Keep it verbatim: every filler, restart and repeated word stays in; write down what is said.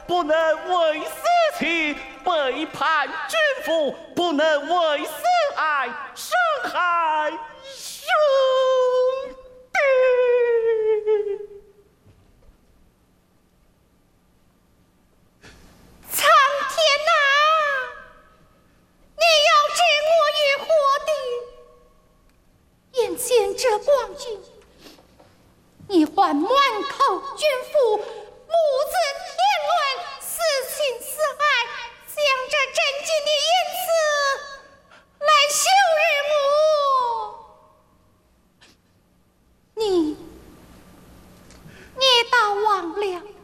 不能为私情背叛君父，不能为私爱伤害兄弟。 苍天啊，你要置我于何地？眼见这光景，你还满口君父，母子天伦，私情私爱，将这真金的言辞来羞辱我，你你倒忘了。